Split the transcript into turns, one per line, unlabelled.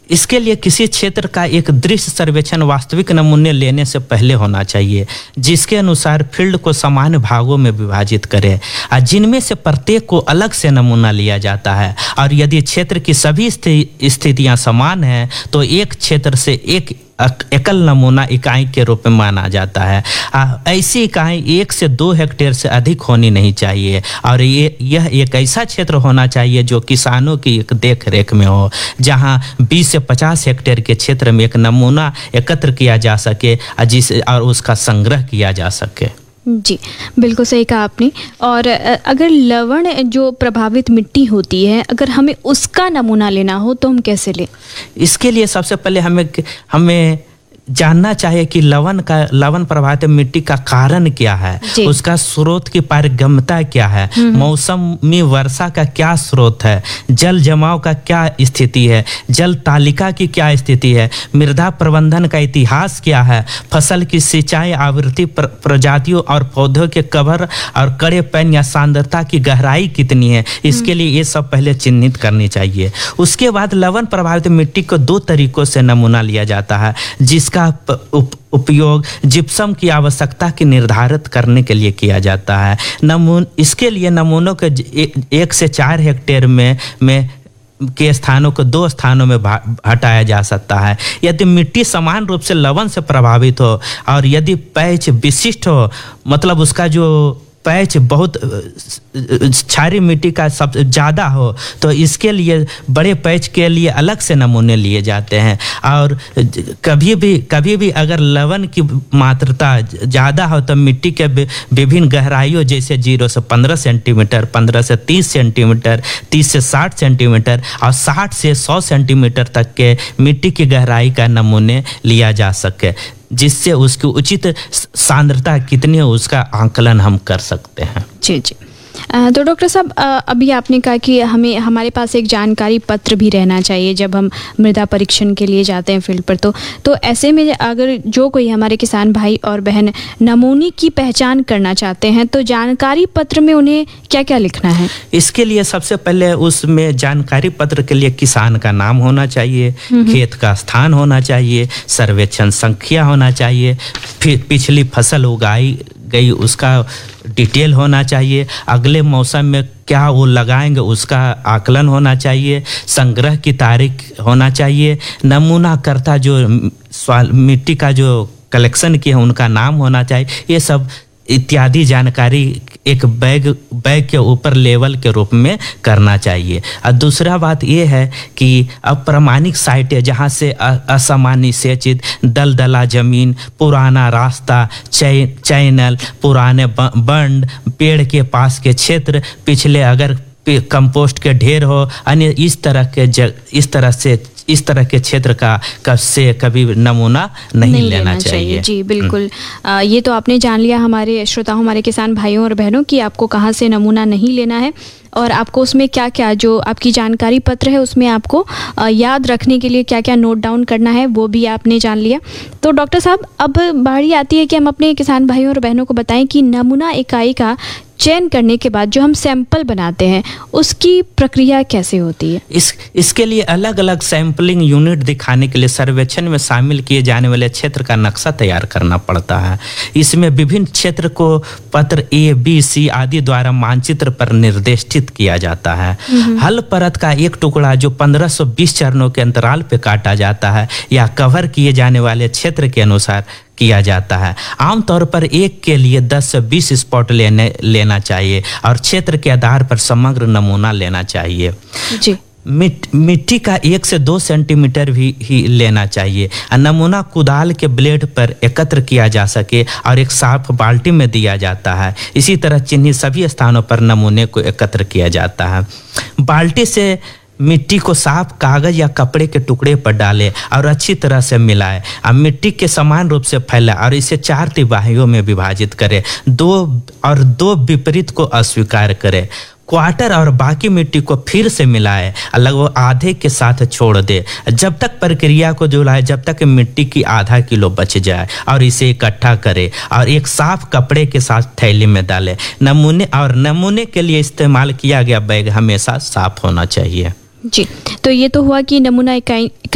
इसके लिए किसी क्षेत्र का एक दृश्य सर्वेक्षण वास्तविक नमूने लेने से पहले होना चाहिए, जिसके अनुसार फील्ड को सामान्य भागों में विभाजित करें और जिनमें से प्रत्येक को अलग से नमूना लिया जाता है। और यदि क्षेत्र की सभी स्थितियां समान हैं तो एक क्षेत्र से एक एकल नमूना इकाई के रूप में माना जाता है। ऐसी इकाई 1 से 2 हेक्टेयर से अधिक होनी नहीं चाहिए और यह एक ऐसा क्षेत्र होना चाहिए जो किसानों की एक देख रेख में हो, जहां 20 से 50 हेक्टेयर के क्षेत्र में एक नमूना एकत्र किया जा सके और उसका संग्रह किया जा सके।
जी, बिल्कुल सही कहा आपने। और अगर लवण जो प्रभावित मिट्टी होती है, अगर हमें उसका नमूना लेना हो तो हम कैसे लें?
इसके लिए सबसे पहले हमें जानना चाहिए कि लवण प्रभावित मिट्टी का कारण क्या है, उसका स्रोत की पारगम्यता क्या है, मौसमी वर्षा का क्या स्रोत है, जल जमाव का क्या स्थिति है, जल तालिका की क्या स्थिति है, मृदा प्रबंधन का इतिहास क्या है, फसल की सिंचाई आवृत्ति, प्रजातियों और पौधों के कवर और कड़े पैन या सांद्रता की गहराई कितनी है। इसके लिए ये सब पहले चिन्हित करनी चाहिए। उसके बाद लवण प्रभावित मिट्टी को 2 तरीकों से नमूना लिया जाता है, जिसका उपयोग जिप्सम की आवश्यकता की निर्धारित करने के लिए किया जाता है। इसके लिए नमूनों के 1 से 4 हेक्टेयर में के स्थानों को 2 स्थानों में हटाया जा सकता है। यदि मिट्टी समान रूप से लवण से प्रभावित हो और यदि पैच विशिष्ट हो, मतलब उसका जो पैच बहुत क्षारीय मिट्टी का सब ज़्यादा हो, तो इसके लिए बड़े पैच के लिए अलग से नमूने लिए जाते हैं। और कभी भी अगर लवण की मात्रा ज़्यादा हो तो मिट्टी के विभिन्न गहराइयों जैसे 0 से 15 सेंटीमीटर, 15 से 30 सेंटीमीटर, 30 से 60 सेंटीमीटर और 60 से 100 सेंटीमीटर तक के मिट्टी की गहराई का नमूने लिया जा सके, जिससे उसकी उचित सांद्रता कितनी है उसका आकलन हम कर सकते हैं।
जी। तो डॉक्टर साहब, अभी आपने कहा कि हमारे पास एक जानकारी पत्र भी रहना चाहिए जब हम मृदा परीक्षण के लिए जाते हैं फील्ड पर। तो ऐसे में अगर जो कोई हमारे किसान भाई और बहन नमूने की पहचान करना चाहते हैं तो जानकारी पत्र में उन्हें क्या क्या लिखना है?
इसके लिए सबसे पहले उसमें जानकारी पत्र के लिए किसान का नाम होना चाहिए, खेत का स्थान होना चाहिए, सर्वेक्षण संख्या होना चाहिए, फिर पिछली फसल उगाई गई उसका डिटेल होना चाहिए, अगले मौसम में क्या वो लगाएंगे उसका आकलन होना चाहिए, संग्रह की तारीख होना चाहिए, नमूनाकर्ता जो मिट्टी का जो कलेक्शन किया है उनका नाम होना चाहिए। ये सब इत्यादि जानकारी एक बैग के ऊपर लेवल के रूप में करना चाहिए। और दूसरा बात ये है कि अप्रमाणिक साइटें जहाँ से असामान्य सेचित दलदला जमीन, पुराना रास्ता, चैनल, पुराने बंड, पेड़ के पास के क्षेत्र, पिछले अगर कंपोस्ट के ढेर हो, अन्य इस तरह के क्षेत्र का से कभी नमूना नहीं लेना चाहिए।
जी बिल्कुल। ये तो आपने जान लिया हमारे श्रोताओं, हमारे किसान भाइयों और बहनों की आपको कहाँ से नमूना नहीं लेना है और आपको उसमें क्या क्या जो आपकी जानकारी पत्र है उसमें आपको याद रखने के लिए क्या क्या नोट डाउन करना है वो भी आपने जान लिया। तो डॉक्टर साहब, अब बारी आती है कि हम अपने किसान भाइयों और बहनों को बताएं कि नमूना इकाई का चयन करने के बाद जो हम सैंपल बनाते हैं उसकी प्रक्रिया कैसे होती है?
इसके लिए अलग अलग सैंपलिंग यूनिट दिखाने के लिए सर्वेक्षण में शामिल किए जाने वाले क्षेत्र का नक्शा तैयार करना पड़ता है। इसमें विभिन्न क्षेत्र को पत्र A, B, C आदि द्वारा मानचित्र पर निर्देशित किया जाता है। हल परत का एक टुकड़ा जो 1520 चरणों के अंतराल पे काटा जाता है या कवर किए जाने वाले क्षेत्र के अनुसार किया जाता है। आमतौर पर एक के लिए 10 से 20 स्पॉट लेना चाहिए और क्षेत्र के आधार पर समग्र नमूना लेना चाहिए।
जी।
मिट्टी का 1 से 2 सेंटीमीटर ही लेना चाहिए। नमूना कुदाल के ब्लेड पर एकत्र किया जा सके और एक साफ बाल्टी में दिया जाता है। इसी तरह चिन्हित सभी स्थानों पर नमूने को एकत्र किया जाता है। बाल्टी से मिट्टी को साफ कागज या कपड़े के टुकड़े पर डालें और अच्छी तरह से मिलाएं। अब मिट्टी के समान रूप से फैलाएं और इसे 4 तिमाहियों में विभाजित करें। दो विपरीत को अस्वीकार करें। क्वार्टर और बाकी मिट्टी को फिर से मिलाएं, लगभग आधे के साथ छोड़ दे जब तक प्रक्रिया को दोहराए जब तक मिट्टी की आधा किलो बच जाए और इसे इकट्ठा करें और एक साफ कपड़े के साथ थैली में डालें। नमूने के लिए इस्तेमाल किया गया बैग हमेशा साफ होना चाहिए।
जी, तो ये तो हुआ कि नमूना इकाई